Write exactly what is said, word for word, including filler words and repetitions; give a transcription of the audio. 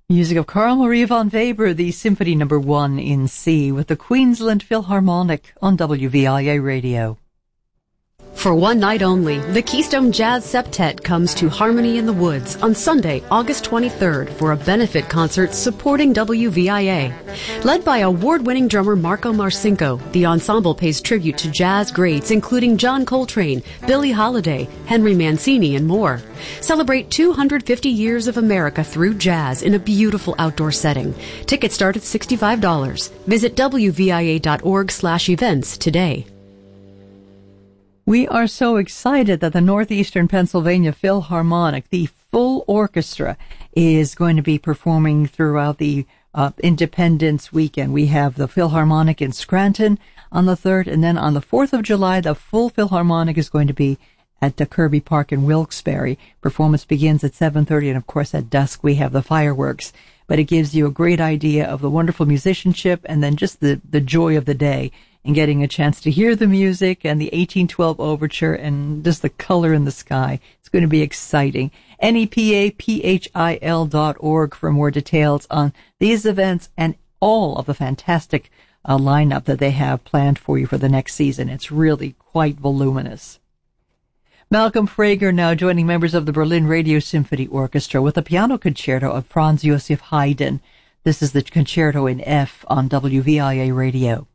Music of Carl Maria von Weber, the Symphony Number One in C, with the Queensland Philharmonic on W V I A Radio. For one night only, the Keystone Jazz Septet comes to Harmony in the Woods on Sunday, August twenty-third for a benefit concert supporting W V I A. Led by award-winning drummer Marco Marcinko, the ensemble pays tribute to jazz greats including John Coltrane, Billie Holiday, Henry Mancini, and more. Celebrate two hundred fifty years of America through jazz in a beautiful outdoor setting. Tickets start at sixty-five dollars. Visit W V I A dot org slash events today. We are so excited that the Northeastern Pennsylvania Philharmonic, the full orchestra, is going to be performing throughout the uh, Independence weekend. We have the Philharmonic in Scranton on the third, and then on the fourth of July, the full Philharmonic is going to be at the Kirby Park in Wilkes-Barre. Performance begins at seven thirty, and of course at dusk we have the fireworks. But it gives you a great idea of the wonderful musicianship and then just the, the joy of the day and getting a chance to hear the music and the eighteen twelve overture and just the color in the sky. It's going to be exciting. N E P A P H I L dot org for more details on these events and all of the fantastic uh, lineup that they have planned for you for the next season. It's really quite voluminous. Malcolm Frager now joining members of the Berlin Radio Symphony Orchestra with a piano concerto of Franz Joseph Haydn. This is the concerto in F on W V I A Radio.